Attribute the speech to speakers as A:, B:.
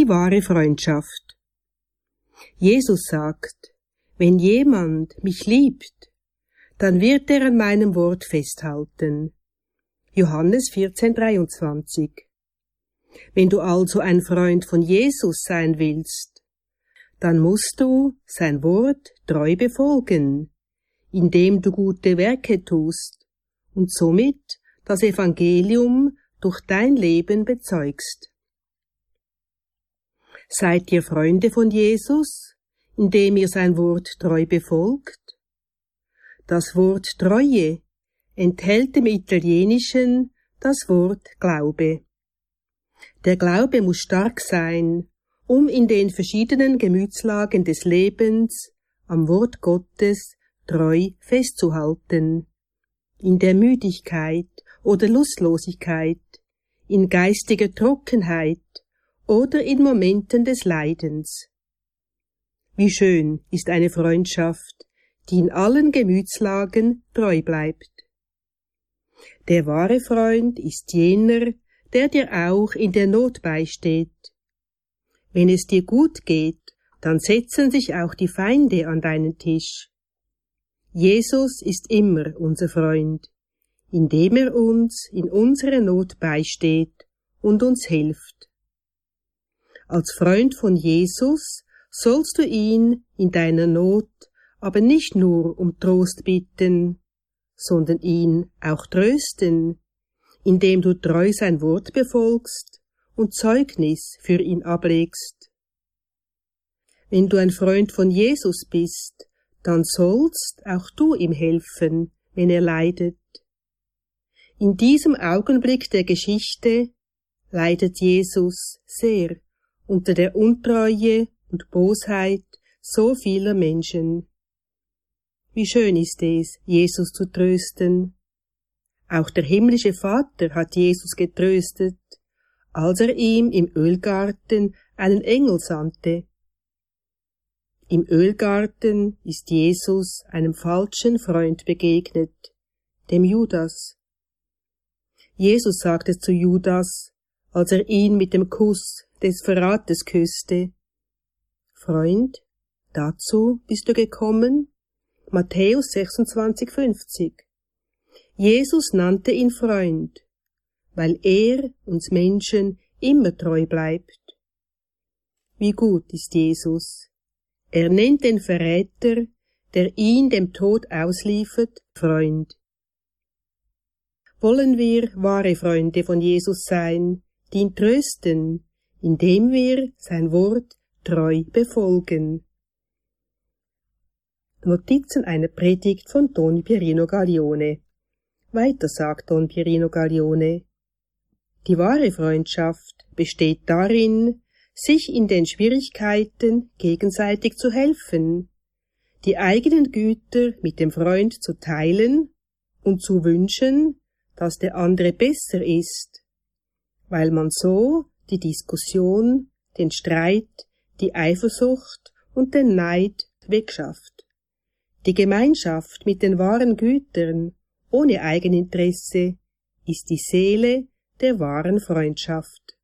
A: Die wahre Freundschaft. Jesus sagt, wenn jemand mich liebt, dann wird er an meinem Wort festhalten. Johannes 14,23. Wenn du also ein Freund von Jesus sein willst, dann musst du sein Wort treu befolgen, indem du gute Werke tust und somit das Evangelium durch dein Leben bezeugst. Seid ihr Freunde von Jesus, indem ihr sein Wort treu befolgt? Das Wort Treue enthält im Italienischen das Wort Glaube. Der Glaube muss stark sein, um in den verschiedenen Gemütslagen des Lebens am Wort Gottes treu festzuhalten. In der Müdigkeit oder Lustlosigkeit, in geistiger Trockenheit oder in Momenten des Leidens. Wie schön ist eine Freundschaft, die in allen Gemütslagen treu bleibt. Der wahre Freund ist jener, der dir auch in der Not beisteht. Wenn es dir gut geht, dann setzen sich auch die Feinde an deinen Tisch. Jesus ist immer unser Freund, indem er uns in unserer Not beisteht und uns hilft. Als Freund von Jesus sollst du ihn in deiner Not aber nicht nur um Trost bitten, sondern ihn auch trösten, indem du treu sein Wort befolgst und Zeugnis für ihn ablegst. Wenn du ein Freund von Jesus bist, dann sollst auch du ihm helfen, wenn er leidet. In diesem Augenblick der Geschichte leidet Jesus sehr unter der Untreue und Bosheit so vieler Menschen. Wie schön ist es, Jesus zu trösten. Auch der himmlische Vater hat Jesus getröstet, als er ihm im Ölgarten einen Engel sandte. Im Ölgarten ist Jesus einem falschen Freund begegnet, dem Judas. Jesus sagte zu Judas, als er ihn mit dem Kuss des Verrates küsste: Freund, dazu bist du gekommen? Matthäus 26,50. Jesus nannte ihn Freund, weil er uns Menschen immer treu bleibt. Wie gut ist Jesus. Er nennt den Verräter, der ihn dem Tod ausliefert, Freund. Wollen wir wahre Freunde von Jesus sein, die ihn trösten, indem wir sein Wort treu befolgen. Notizen einer Predigt von Don Pierino Gaglione. Weiter sagt Don Pierino Gaglione: Die wahre Freundschaft besteht darin, sich in den Schwierigkeiten gegenseitig zu helfen, die eigenen Güter mit dem Freund zu teilen und zu wünschen, dass der andere besser ist, weil man so die Diskussion, den Streit, die Eifersucht und den Neid wegschafft. Die Gemeinschaft mit den wahren Gütern ohne Eigeninteresse ist die Seele der wahren Freundschaft.